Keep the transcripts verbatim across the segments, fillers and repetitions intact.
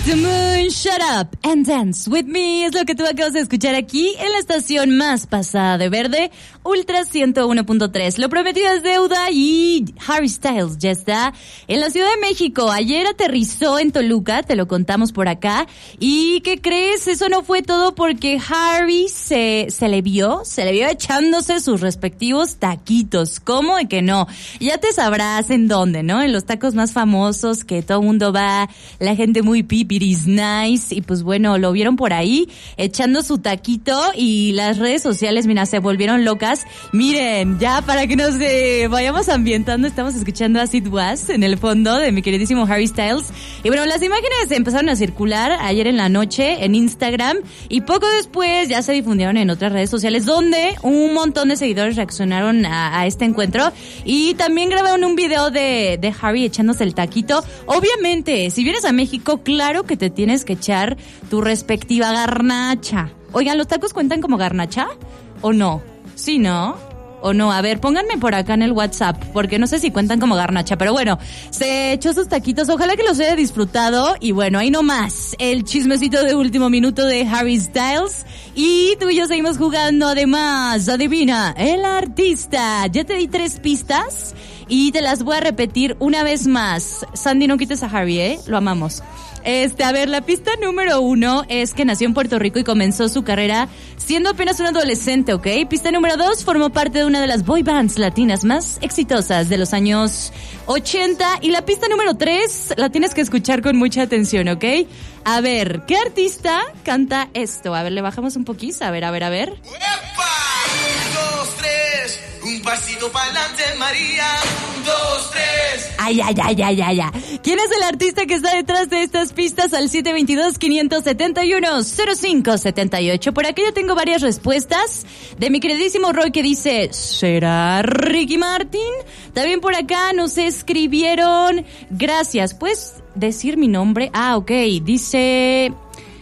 the moon, shut up and dance with me. Es lo que tú acabas de escuchar aquí en la estación más pasada de verde, Ultra ciento uno punto tres. Lo prometido es deuda y Harry Styles ya está en la Ciudad de México. Ayer aterrizó en Toluca, te lo contamos por acá. ¿Y qué crees? Eso no fue todo porque Harry se, se le vio, se le vio echándose sus respectivos taquitos. ¿Cómo de que no? Ya te sabrás en dónde, ¿no? En los tacos más famosos que todo el mundo va, la gente muy pipiris nice, y pues bueno, lo vieron por ahí echando su taquito y las redes sociales, mira, se volvieron locas. Miren, ya para que nos eh, vayamos ambientando, estamos escuchando As It Was en el fondo de mi queridísimo Harry Styles. Y bueno, las imágenes empezaron a circular ayer en la noche en Instagram y poco después ya se difundieron en otras redes sociales donde un montón de seguidores reaccionaron a, a este encuentro y también grabaron un video de, de Harry echándose el taquito. Obviamente, si vienes a México, claro que te tienes que echar tu respectiva garnacha. Oigan, ¿los tacos cuentan como garnacha o no? Sí, ¿no? ¿O no? A ver, pónganme por acá en el WhatsApp, porque no sé si cuentan como garnacha, pero bueno, se echó sus taquitos, ojalá que los haya disfrutado, y bueno, ahí nomás, el chismecito de último minuto de Harry Styles, y tú y yo seguimos jugando. Además, adivina, el artista. Ya te di tres pistas, y te las voy a repetir una vez más. Sandy, no quites a Harry, ¿eh? Lo amamos. Este, a ver, la pista número uno es que nació en Puerto Rico y comenzó su carrera siendo apenas un adolescente, ¿ok? Pista número dos, formó parte de una de las boy bands latinas más exitosas de los años ochenta. Y la pista número tres la tienes que escuchar con mucha atención, ¿ok? A ver, ¿qué artista canta esto? A ver, le bajamos un poquito, a ver, a ver, a ver. ¡Epa! Un, dos, tres, un pasito para adelante, María. Un, dos, tres. Ay, ay, ay, ay, ay, ay. ¿Quién es el artista que está detrás de estas pistas? Al siete dos dos, cinco siete uno, cero cinco siete ocho. Por aquí yo tengo varias respuestas de mi queridísimo Roy que dice, ¿será Ricky Martin? También por acá nos escribieron, gracias, ¿puedes decir mi nombre? Ah, ok, dice,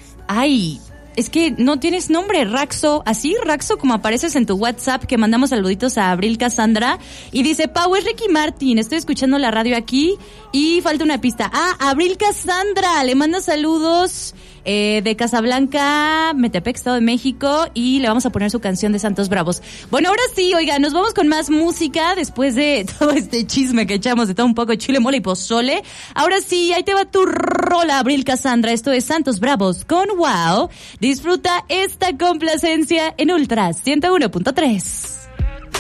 ay... Es que no tienes nombre, Raxo, así, Raxo, como apareces en tu WhatsApp, que mandamos saluditos a Abril Cassandra, y dice, Pau, es Ricky Martin, estoy escuchando la radio aquí, y falta una pista. Ah, Abril Cassandra, le manda saludos eh, de Casablanca, Metepec, Estado de México, y le vamos a poner su canción de Santos Bravos. Bueno, ahora sí, oiga, nos vamos con más música, después de todo este chisme que echamos de todo un poco de chile, mole y pozole. Ahora sí, ahí te va tu rola, Abril Cassandra, esto es Santos Bravos con Wow. Disfruta esta complacencia en Ultra ciento uno punto tres.